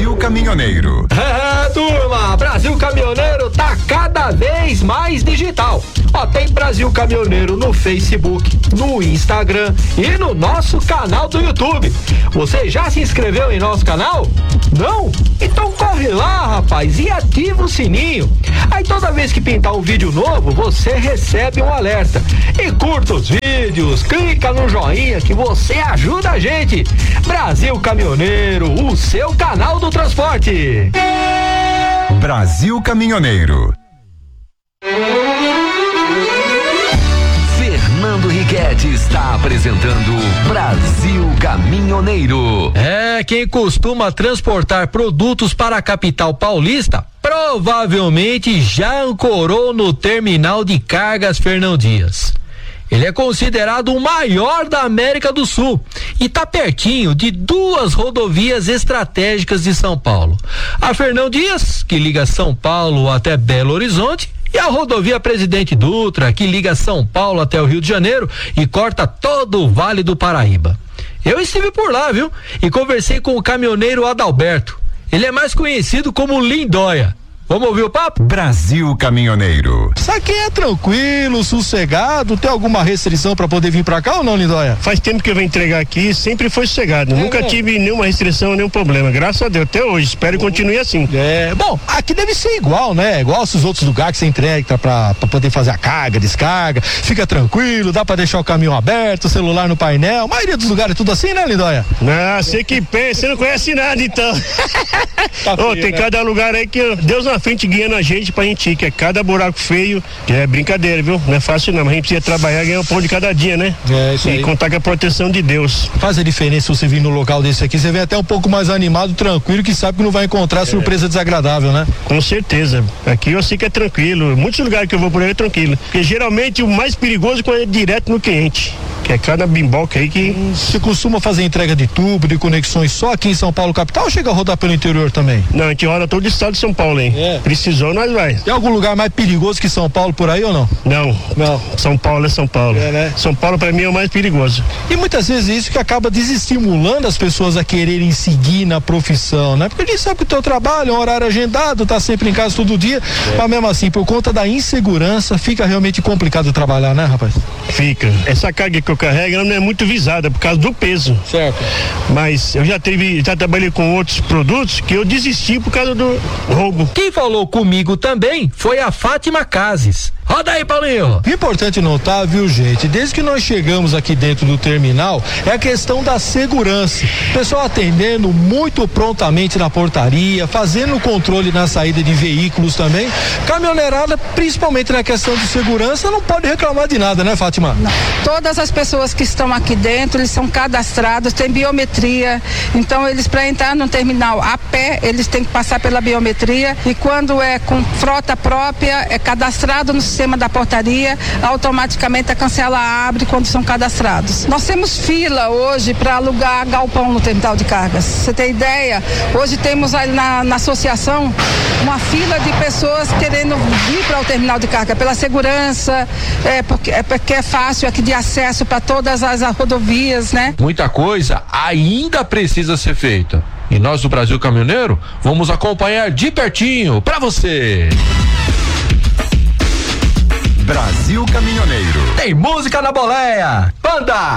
Brasil Caminhoneiro. Turma, Brasil Caminhoneiro tá cada vez mais digital. Ó, tem Brasil Caminhoneiro no Facebook, no Instagram e no nosso canal do YouTube. Você já se inscreveu em nosso canal? Não? Então corre lá, rapaz, e ativa o sininho. Aí toda vez que pintar um vídeo novo, você recebe um alerta. E curta os vídeos, clica no joinha que você ajuda a gente. Brasil Caminhoneiro, o seu canal do transporte. Brasil Caminhoneiro. Fernando Riquetti está apresentando Brasil Caminhoneiro. Quem costuma transportar produtos para a capital paulista provavelmente já ancorou no terminal de cargas Fernão Dias. Ele é considerado o maior da América do Sul e está pertinho de duas rodovias estratégicas de São Paulo. A Fernão Dias, que liga São Paulo até Belo Horizonte, e a rodovia Presidente Dutra, que liga São Paulo até o Rio de Janeiro e corta todo o Vale do Paraíba. Eu estive por lá, viu? E conversei com o caminhoneiro Adalberto. Ele é mais conhecido como Lindóia. Vamos ouvir o papo? Brasil Caminhoneiro. Isso aqui é tranquilo, sossegado. Tem alguma restrição pra poder vir pra cá ou não, Lindóia? Faz tempo que eu venho entregar aqui, sempre foi sossegado. Nunca tive nenhuma restrição, nenhum problema. Graças a Deus, até hoje. Espero que continue assim. Bom, aqui deve ser igual, né? Igual aos outros lugares que você entrega pra poder fazer a carga, descarga. Fica tranquilo, dá pra deixar o caminhão aberto, o celular no painel. A maioria dos lugares é tudo assim, né, Lindóia? Ah, você que pensa, você não conhece nada, então. Tá feio, tem né? Cada lugar aí que Deus na frente guiando a gente pra gente ir, que é cada buraco feio, que é brincadeira, viu? Não é fácil não, mas a gente precisa trabalhar e ganhar um pão de cada dia, né? Isso aí. E contar com a proteção de Deus. Faz a diferença você vir no local desse aqui, você vem até um pouco mais animado, tranquilo, que sabe que não vai encontrar surpresa desagradável, né? Com certeza. Aqui eu sei que é tranquilo. Muitos lugares que eu vou por aí é tranquilo. Porque geralmente o mais perigoso é quando é direto no cliente. Que é cada bimboca aí que. Você costuma fazer entrega de tubo, de conexões só aqui em São Paulo capital ou chega a rodar pelo interior também? Não, a gente roda todo o estado de São Paulo, hein? Precisou, nós vai. Tem algum lugar mais perigoso que São Paulo por aí ou não? Não. São Paulo é São Paulo. Né? São Paulo pra mim é o mais perigoso. E muitas vezes isso que acaba desestimulando as pessoas a quererem seguir na profissão, né? Porque a gente sabe que o teu trabalho é um horário agendado, tá sempre em casa todo dia, mas mesmo assim, por conta da insegurança, fica realmente complicado trabalhar, né, rapaz? Fica. Essa carga que eu carrego, ela não é muito visada por causa do peso. Certo. Mas eu já trabalhei com outros produtos que eu desisti por causa do roubo. Quem falou comigo também foi a Fátima Cases. Roda aí, Paulinho. Importante notar, viu, gente, desde que nós chegamos aqui dentro do terminal, é a questão da segurança. Pessoal atendendo muito prontamente na portaria, fazendo o controle na saída de veículos também. Caminhoneirada, principalmente na questão de segurança, não pode reclamar de nada, né, Fátima? Não. Todas as pessoas que estão aqui dentro, eles são cadastrados, tem biometria, então eles para entrar no terminal a pé, eles têm que passar pela biometria e quando é com frota própria, é cadastrado no sistema da portaria, automaticamente a cancela abre quando são cadastrados. Nós temos fila hoje para alugar galpão no terminal de cargas. Você tem ideia? Hoje temos aí na associação uma fila de pessoas querendo vir para o terminal de carga pela segurança, porque é fácil aqui de acesso para todas as rodovias, né? Muita coisa ainda precisa ser feita. E nós do Brasil Caminhoneiro vamos acompanhar de pertinho para você. Brasil Caminhoneiro. Tem música na boleia. Banda!